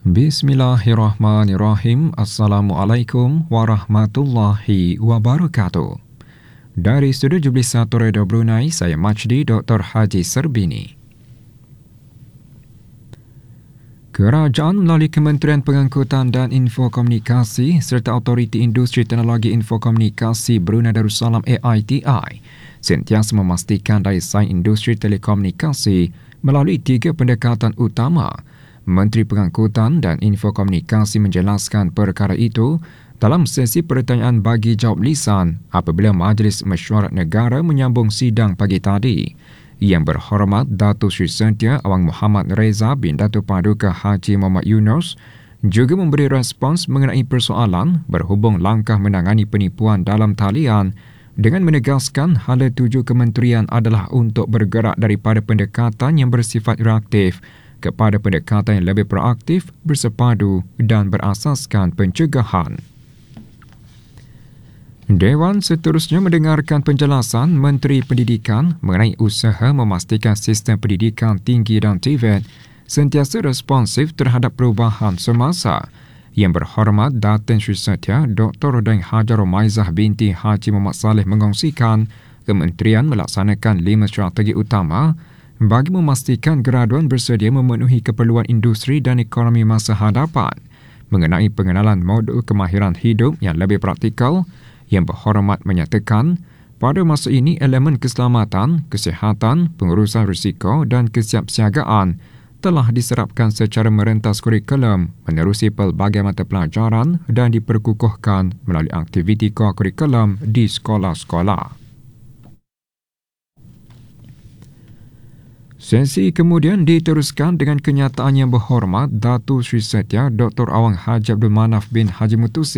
Bismillahirrahmanirrahim. Assalamualaikum warahmatullahi wabarakatuh. Dari Studio Jublis 1 Radio Brunei, saya Majdi Dr. Haji Serbini. Kerajaan melalui Kementerian Pengangkutan dan Infokomunikasi serta Autoriti Industri Teknologi Infokomunikasi Brunei Darussalam AITI sentiasa memastikan daya saing industri telekomunikasi melalui 3 pendekatan utama. Menteri Pengangkutan dan Infokomunikasi menjelaskan perkara itu dalam sesi pertanyaan bagi jawab lisan apabila Majlis Mesyuarat Negara menyambung sidang pagi tadi. Yang Berhormat Datuk Seri Sentia Awang Muhammad Reza bin Datuk Paduka Haji Muhammad Yunus juga memberi respons mengenai persoalan berhubung langkah menangani penipuan dalam talian dengan menegaskan hala tuju kementerian adalah untuk bergerak daripada pendekatan yang bersifat reaktif kepada pendekatan yang lebih proaktif, bersepadu dan berasaskan pencegahan. Dewan seterusnya mendengarkan penjelasan Menteri Pendidikan mengenai usaha memastikan sistem pendidikan tinggi dan TVET sentiasa responsif terhadap perubahan semasa. Yang Berhormat Datin Sri Setia Dr. Daeng Hajar Romaizah binti Haji Muhammad Saleh mengongsikan kementerian melaksanakan 5 strategi utama bagi memastikan graduan bersedia memenuhi keperluan industri dan ekonomi masa hadapan. Mengenai pengenalan modul kemahiran hidup yang lebih praktikal, Yang Berhormat menyatakan pada masa ini elemen keselamatan, kesihatan, pengurusan risiko dan kesiapsiagaan telah diserapkan secara merentas kurikulum menerusi pelbagai mata pelajaran dan diperkukuhkan melalui aktiviti kurikulum di sekolah-sekolah. Sesi kemudian diteruskan dengan kenyataan Yang Berhormat Datuk Seri Setia Dr. Awang Haji Abdul Manaf bin Haji Mutusin